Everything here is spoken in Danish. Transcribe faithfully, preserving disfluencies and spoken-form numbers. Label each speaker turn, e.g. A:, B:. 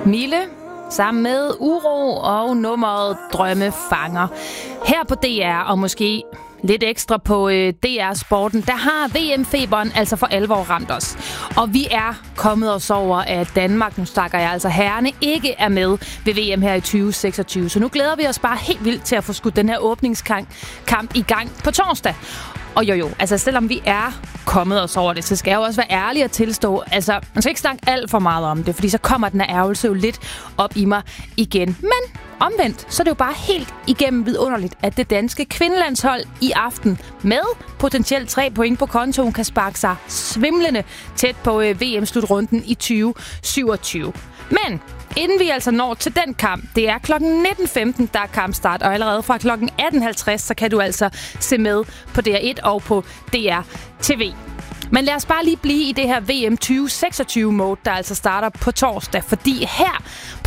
A: Mille sammen med Uro og nummeret Drømmefanger. Her på D R, og måske lidt ekstra på øh, D R Sporten, der har V M-feberen altså for alvor ramt os. Og vi er kommet os over, at Danmark, nu snakker jeg altså herrene, ikke er med ved V M her i tyve seksogtyve. Så nu glæder vi os bare helt vildt til at få skudt den her åbningskamp i gang på torsdag. Og jo jo, altså selvom vi er kommet os over det, så skal jeg jo også være ærlig at tilstå, altså man skal ikke snakke alt for meget om det, fordi så kommer den her ærgelse jo lidt op i mig igen. Men omvendt, så er det jo bare helt igennem vidunderligt, at det danske kvindelandshold i aften med potentielt tre point på kontoen kan sparke sig svimlende tæt på øh, V M-slutrunden i tyve syvogtyve. Men inden vi altså når til den kamp, det er klokken nitten femten, der er kampstart, og allerede fra klokken atten halvtreds, så kan du altså se med på D R et og på D R T V. Men lad os bare lige blive i det her V M tyve seksogtyve-mode, der altså starter på torsdag, fordi her på